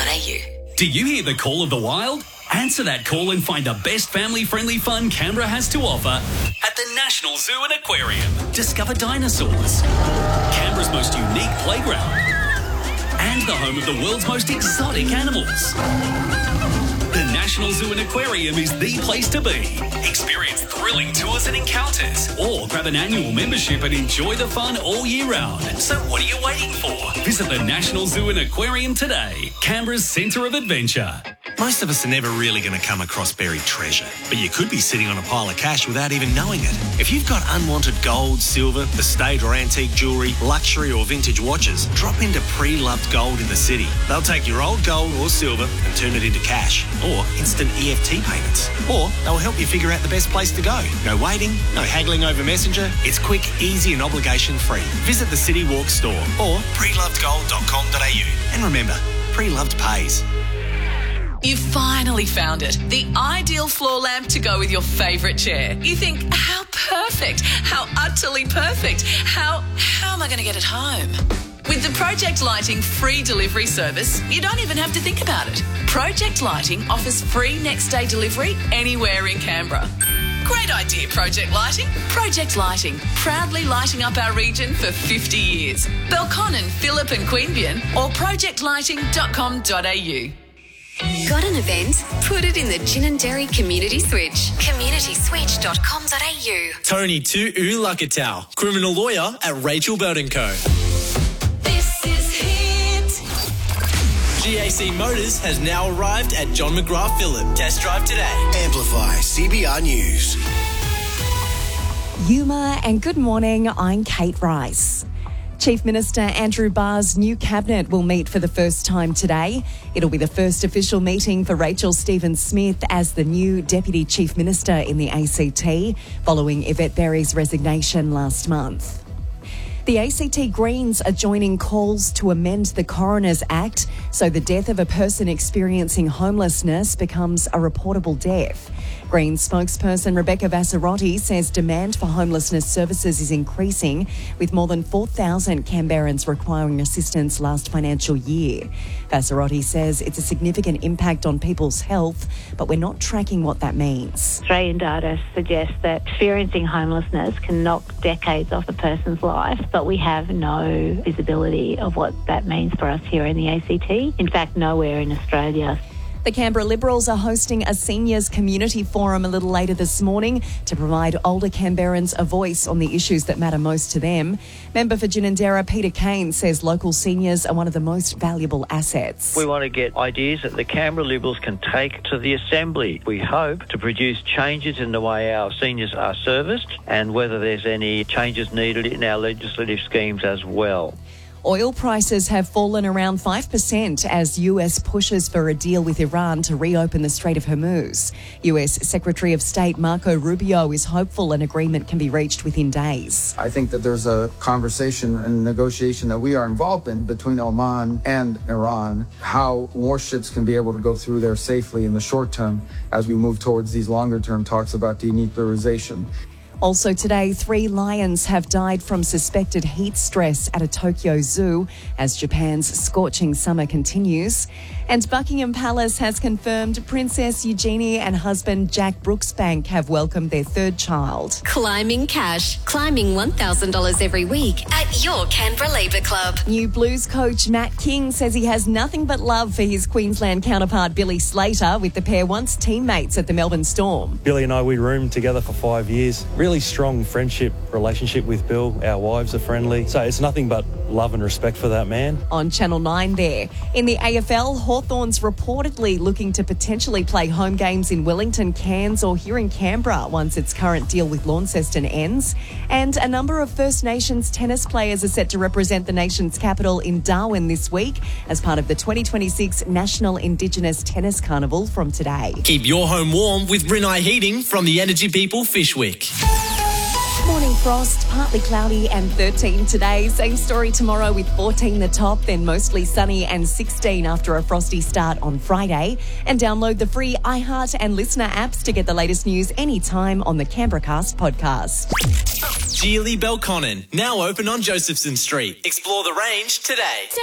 Do you hear the call of the wild? Answer that call and find the best family-friendly fun Canberra has to offer at the National Zoo and Aquarium. Discover dinosaurs, Canberra's most unique playground, and the home of the world's most exotic animals. The National Zoo and Aquarium is the place to be. Experience thrilling tours and encounters, or grab an annual membership and enjoy the fun all year round. So what are you waiting for? Visit the National Zoo and Aquarium today, Canberra's centre of adventure. Most of us are never really going to come across buried treasure, but you could be sitting on a pile of cash without even knowing it. If you've got unwanted gold, silver, estate or antique jewellery, luxury or vintage watches, drop into Pre-Loved Gold in the city. They'll take your old gold or silver and turn it into cash, or instant EFT payments. Or they'll help you figure out the best place to go. No waiting, no haggling over Messenger. It's quick, easy and obligation-free. Visit the City Walk store or prelovedgold.com.au. And remember, Pre-Loved pays. You finally found it. The ideal floor lamp to go with your favourite chair. You think, how perfect, how utterly perfect, how am I going to get it home? With the Project Lighting free delivery service, you don't even have to think about it. Project Lighting offers free next day delivery anywhere in Canberra. Great idea, Project Lighting. Project Lighting, proudly lighting up our region for 50 years. Belconnen, Phillip and Queanbeyan or projectlighting.com.au. Got an event? Put it in the Ginninderry Community Switch. communityswitch.com.au. Tony Tu Lakatau, criminal lawyer at Rachel Belt & Co. This is Hit. GAC Motors has now arrived at John McGrath Phillip. Test drive today. Amplify CBR News. Yuma and good morning, I'm Kate Rice. Chief Minister Andrew Barr's new cabinet will meet for the first time today. It'll be the first official meeting for Rachel Stephen-Smith as the new Deputy Chief Minister in the ACT, following Yvette Berry's resignation last month. The ACT Greens are joining calls to amend the Coroner's Act so the death of a person experiencing homelessness becomes a reportable death. Greens spokesperson Rebecca Vassarotti says demand for homelessness services is increasing, with more than 4,000 Canberrans requiring assistance last financial year. Vassarotti says it's a significant impact on people's health, but we're not tracking what that means. Australian data suggests that experiencing homelessness can knock decades off a person's life, but we have no visibility of what that means for us here in the ACT. In fact, nowhere in Australia. The Canberra Liberals are hosting a seniors community forum a little later this morning to provide older Canberrans a voice on the issues that matter most to them. Member for Ginninderra Peter Kane says local seniors are one of the most valuable assets. We want to get ideas that the Canberra Liberals can take to the Assembly. We hope to produce changes in the way our seniors are serviced and whether there's any changes needed in our legislative schemes as well. Oil prices have fallen around 5% as US pushes for a deal with Iran to reopen the Strait of Hormuz. US Secretary of State Marco Rubio is hopeful an agreement can be reached within days. I think that there's a conversation and negotiation that we are involved in between Oman and Iran, how more ships can be able to go through there safely in the short term as we move towards these longer term talks about denuclearization. Also today, 3 lions have died from suspected heat stress at a Tokyo zoo as Japan's scorching summer continues. And Buckingham Palace has confirmed Princess Eugenie and husband Jack Brooksbank have welcomed their 3rd child. Climbing cash. Climbing $1,000 every week at your Canberra Labour Club. New Blues coach Matt King says he has nothing but love for his Queensland counterpart Billy Slater, with the pair once teammates at the Melbourne Storm. Billy and I, we roomed together for 5 years. Really strong friendship relationship with Bill. Our wives are friendly. So it's nothing but love and respect for that man. On Channel 9 there. In the AFL, Hawthorn's reportedly looking to potentially play home games in Wellington, Cairns or here in Canberra once its current deal with Launceston ends. And a number of First Nations tennis players are set to represent the nation's capital in Darwin this week as part of the 2026 National Indigenous Tennis Carnival from today. Keep your home warm with Rinnai Heating from the Energy People Fishwick. Morning frost, partly cloudy and 13 today. Same story tomorrow with 14 the top, then mostly sunny and 16 after a frosty start on Friday. And download the free iHeart and Listener apps to get the latest news anytime on the CanberraCast podcast. Geely Belconnen, now open on Josephson Street. Explore the range today.